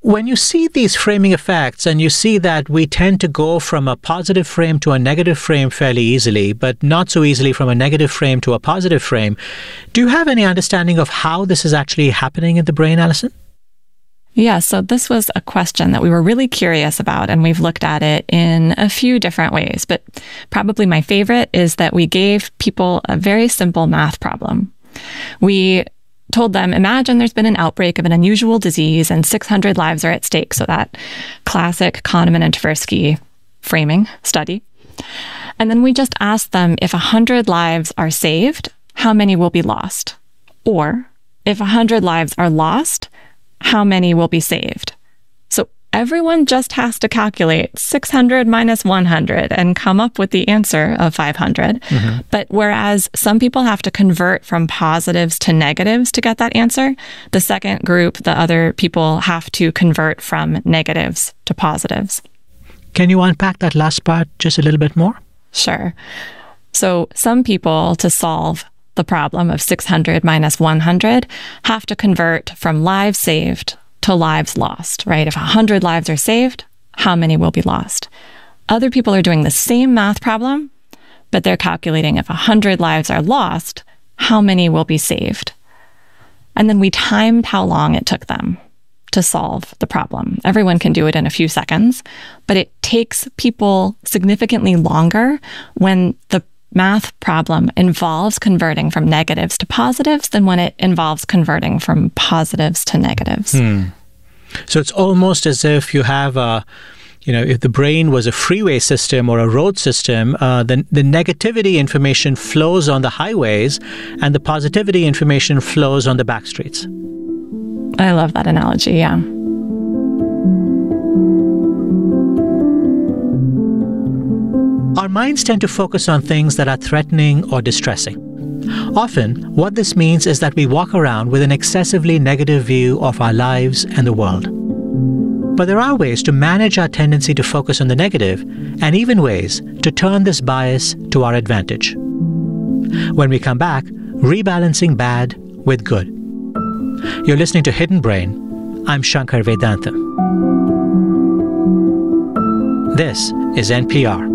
when you see these framing effects and you see that we tend to go from a positive frame to a negative frame fairly easily, but not so easily from a negative frame to a positive frame, do you have any understanding of how this is actually happening in the brain, Alison? Yeah, so this was a question that we were really curious about, and we've looked at it in a few different ways. But probably my favorite is that we gave people a very simple math problem. We told them, imagine there's been an outbreak of an unusual disease and 600 lives are at stake. So that classic Kahneman and Tversky framing study. And then we just asked them, if 100 lives are saved, how many will be lost? Or if 100 lives are lost, how many will be saved? So everyone just has to calculate 600 minus 100 and come up with the answer of 500. Mm-hmm. But whereas some people have to convert from positives to negatives to get that answer, the second group, the other people, have to convert from negatives to positives. Can you unpack that last part just a little bit more? Sure. So some people, to solve the problem of 600 minus 100, have to convert from lives saved to lives lost, right? If 100 lives are saved, how many will be lost? Other people are doing the same math problem, but they're calculating if 100 lives are lost, how many will be saved? And then we timed how long it took them to solve the problem. Everyone can do it in a few seconds, but it takes people significantly longer when the math problem involves converting from negatives to positives than when it involves converting from positives to negatives. So it's almost as if you have if the brain was a freeway system or a road system, the negativity information flows on the highways and the positivity information flows on the back streets. I love that analogy, yeah. Our minds tend to focus on things that are threatening or distressing. Often, what this means is that we walk around with an excessively negative view of our lives and the world. But there are ways to manage our tendency to focus on the negative, and even ways to turn this bias to our advantage. When we come back, rebalancing bad with good. You're listening to Hidden Brain. I'm Shankar Vedantam. This is NPR.